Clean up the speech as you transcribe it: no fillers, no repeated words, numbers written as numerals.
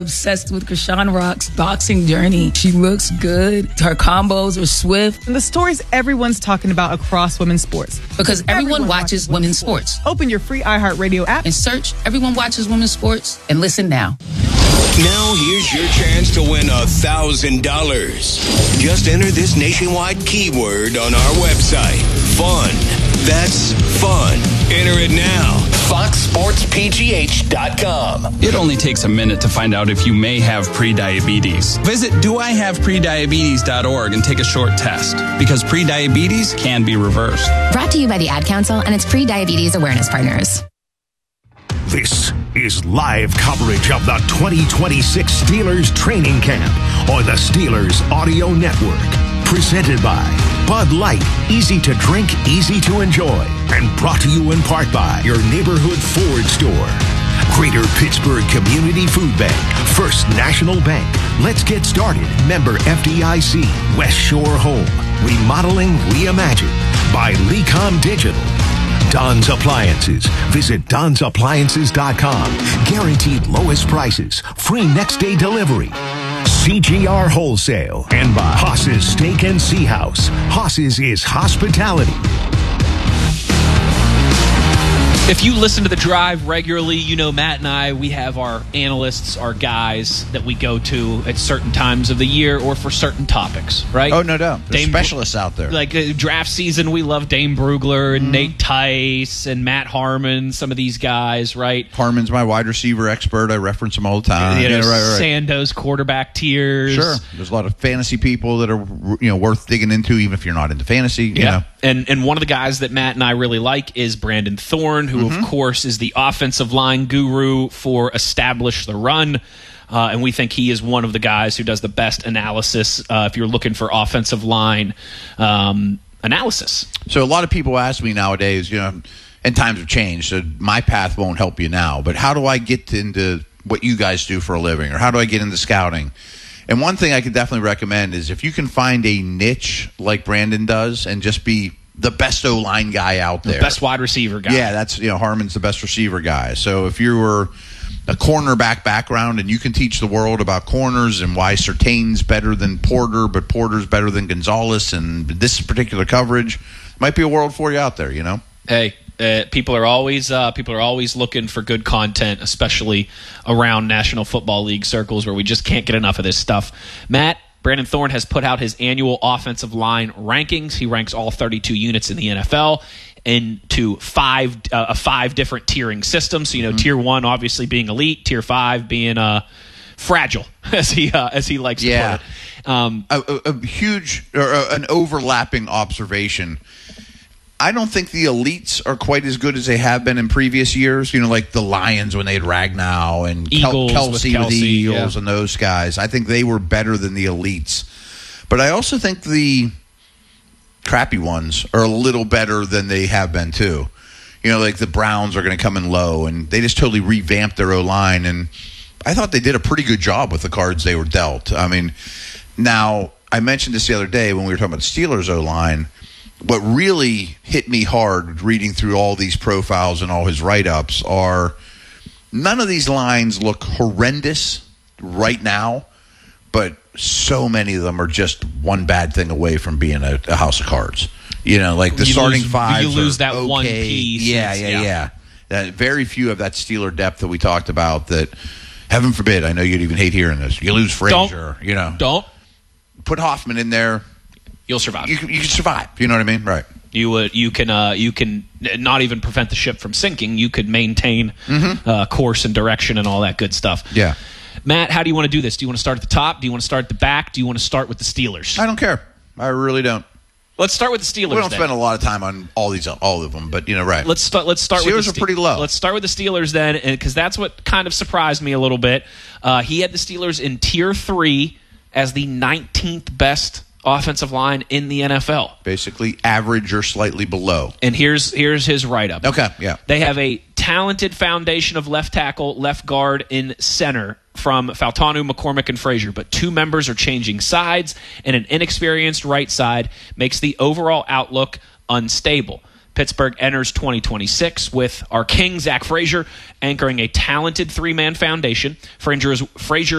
Obsessed with Krishan Rock's boxing journey. She looks good. Her combos are swift. And the stories everyone's talking about across women's sports. Because everyone watches women's sports. Open your free iHeartRadio app and search Everyone Watches Women's Sports and listen now. Now here's your chance to win $1,000. Just enter this nationwide keyword on our website. Fun. That's fun. Enter it now. FoxSportsPGH.com. It only takes a minute to find out if you may have prediabetes. Visit doihaveprediabetes.org and take a short test, because prediabetes can be reversed. Brought to you by the Ad Council and its pre-diabetes awareness partners. This is live coverage of the 2026 Steelers training camp on the Steelers Audio Network. Presented by Bud Light, easy to drink, easy to enjoy. And brought to you in part by your neighborhood Ford store. Greater Pittsburgh Community Food Bank, First National Bank. Let's get started. Member FDIC, West Shore Home. Remodeling Reimagined by Lecom Digital. Don's Appliances. Visit Don'sAppliances.com. Guaranteed lowest prices. Free next day delivery. CGR Wholesale. And by Haas's Steak and Sea House. Haas's is hospitality. If you listen to The Drive regularly, you know Matt and I, we have our analysts, our guys that we go to at certain times of the year or for certain topics, right? Oh, no doubt. There's specialists out there. Like draft season, we love Dane Brugler and Nate Tice and Matt Harmon, some of these guys, right? Harmon's my wide receiver expert. I reference him all the time. Right. Sandoz quarterback tiers. Sure. There's a lot of fantasy people that are worth digging into, even if you're not into fantasy. You know. And one of the guys that Matt and I really like is Brandon Thorne, who, of course, is the offensive line guru for Establish the Run. And we think he is one of the guys who does the best analysis if you're looking for offensive line analysis. So a lot of people ask me nowadays, and times have changed, so my path won't help you now, but how do I get into what you guys do for a living, or how do I get into scouting? And one thing I could definitely recommend is if you can find a niche like Brandon does and just be the best O-line guy out there. The best wide receiver guy. Yeah, that's Harmon's the best receiver guy. So if you were a cornerback background and you can teach the world about corners and why Surtain's better than Porter, but Porter's better than Gonzalez, and this particular coverage, might be a world for you out there, Hey, people are always looking for good content, especially around National Football League circles where we just can't get enough of this stuff. Matt, Brandon Thorne has put out his annual offensive line rankings. He ranks all 32 units in the NFL into five different tiering systems. So, tier 1 obviously being elite, tier 5 being fragile, as he likes to put it. A huge an overlapping observation. I don't think the elites are quite as good as they have been in previous years. Like the Lions when they had Ragnow and Kelsey with the Eagles and those guys. I think they were better than the elites. But I also think the crappy ones are a little better than they have been too. Like the Browns are going to come in low, and they just totally revamped their O-line. And I thought they did a pretty good job with the cards they were dealt. I mean, now I mentioned this the other day when we were talking about the Steelers O-line. What really hit me hard reading through all these profiles and all his write-ups are none of these lines look horrendous right now, but so many of them are just one bad thing away from being a house of cards. Like the starting five. You lose that okay. One piece. Yeah. Very few of that Steeler depth that we talked about that, heaven forbid, I know you'd even hate hearing this. You lose Frazier. Don't. Put Hoffman in there. You'll survive. You can survive. You know what I mean? Right. You can not even prevent the ship from sinking. You could maintain course and direction and all that good stuff. Yeah. Matt, how do you want to do this? Do you want to start at the top? Do you want to start at the back? Do you want to start with the Steelers? I don't care. I really don't. Let's start with the Steelers. We don't spend a lot of time on all of them, but right. Let's start. Steelers with are pretty low. Let's start with the Steelers then, because that's what kind of surprised me a little bit. He had the Steelers in tier 3 as the 19th best offensive line in the NFL. Basically average or slightly below. And here's his write-up. Okay, yeah. They have a talented foundation of left tackle, left guard, and center from Fautanu, McCormick, and Frazier, but 2 members are changing sides, and an inexperienced right side makes the overall outlook unstable. Pittsburgh enters 2026 with our king, Zach Frazier, anchoring a talented three-man foundation. Frazier